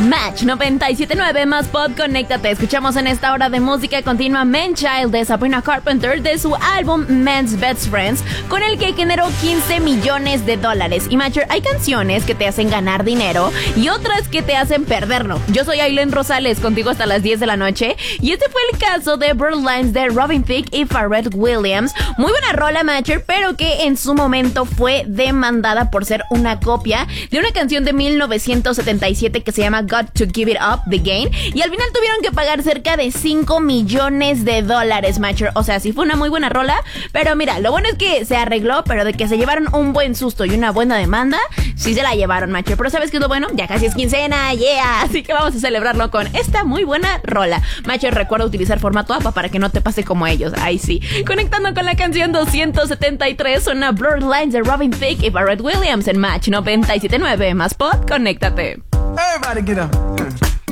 Match 97.9 más pod, conéctate. Escuchamos en esta hora de música continua Man Child de Sabrina Carpenter de su álbum Men's Best Friends, con el que generó $15 millones. Y Matcher, hay canciones que te hacen ganar dinero y otras que te hacen perderlo. Yo soy Aileen Rosales, contigo hasta las 10 de la noche, y este fue el caso de Birdlines de Robin Thicke y Pharrell Williams. Muy buena rola, Matcher, pero que en su momento fue demandada por ser una copia de una canción de 1977 que se llama Got to Give It Up, The Game, y al final tuvieron que pagar cerca de $5 millones, Matcher. O sea, sí fue una muy buena rola, pero mira, lo bueno es que se arregló, pero de que se llevaron un buen susto y una buena demanda, sí se la llevaron, Matcher. Pero ¿sabes qué es lo bueno? Ya casi es quincena, yeah, así que vamos a celebrarlo con esta muy buena rola. Matcher, recuerda utilizar formato APA para que no te pase como ellos, ahí sí. Conectando con la canción 273, suena Blurred Lines de Robin Thicke y Pharrell Williams en Match 97.9 más pod, conéctate. Everybody get up.